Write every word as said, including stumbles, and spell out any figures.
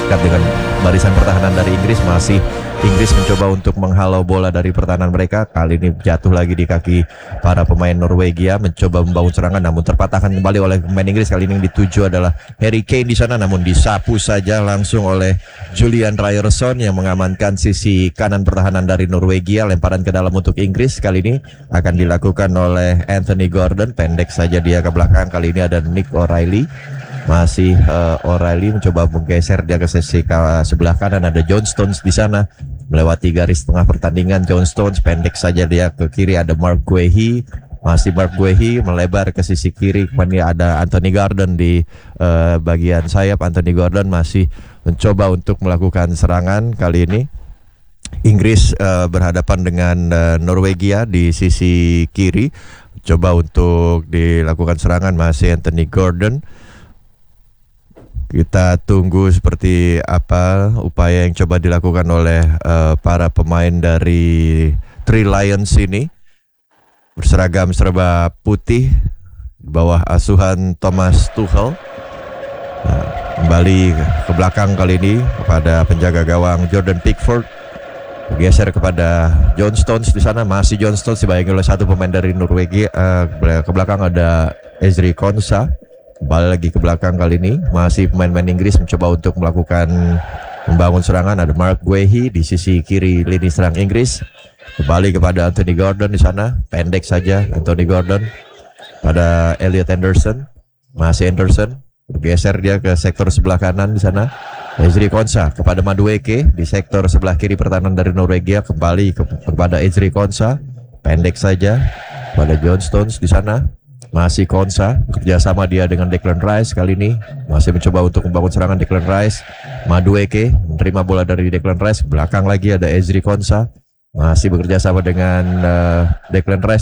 dekat dengan barisan pertahanan dari Inggris. Masih Inggris mencoba untuk menghalau bola dari pertahanan mereka. Kali ini jatuh lagi di kaki para pemain Norwegia, mencoba membangun serangan namun terpatahkan kembali oleh pemain Inggris. Kali ini yang dituju adalah Harry Kane di sana, namun disapu saja langsung oleh Julian Ryerson yang mengamankan sisi kanan pertahanan dari Norwegia. Lemparan ke dalam untuk Inggris kali ini akan dilakukan oleh Anthony Gordon. Pendek saja dia ke belakang. Kali ini ada Nick O'Reilly. Masih uh, O'Reilly mencoba menggeser dia ke sisi ke sebelah kanan. Ada John Stones di sana melewati garis tengah pertandingan. John Stones pendek saja dia ke kiri. Ada Mark Guehi. Masih Mark Guehi melebar ke sisi kiri. Kemudian ada Anthony Gordon di uh, bagian sayap. Anthony Gordon masih mencoba untuk melakukan serangan. Kali ini Inggris uh, berhadapan dengan uh, Norwegia di sisi kiri. Coba untuk dilakukan serangan masih Anthony Gordon. Kita tunggu seperti apa upaya yang coba dilakukan oleh uh, para pemain dari Three Lions ini. Berseragam serba putih di bawah asuhan Thomas Tuchel. Nah, kembali ke belakang kali ini kepada penjaga gawang Jordan Pickford. Bergeser kepada John Stones di sana. Masih John Stones dibayangi oleh satu pemain dari Norwegia. Uh, ke belakang ada Ezri Konsa. Kembali lagi ke belakang kali ini. Masih pemain-pemain Inggris mencoba untuk melakukan membangun serangan. Ada Mark Guehi di sisi kiri lini serang Inggris. Kembali kepada Anthony Gordon di sana. Pendek saja Anthony Gordon pada Elliot Anderson. Masih Anderson. Bergeser dia ke sektor sebelah kanan di sana. Ezri Konsa kepada Madueke di sektor sebelah kiri pertahanan dari Norwegia. Kembali ke, kepada Ezri Konsa. Pendek saja pada John Stones di sana. Masih Konsa, kerjasama dia dengan Declan Rice kali ini. Masih mencoba untuk membangun serangan Declan Rice. Madueke menerima bola dari Declan Rice. Belakang lagi ada Ezri Konsa. Masih bekerja sama dengan uh, Declan Rice.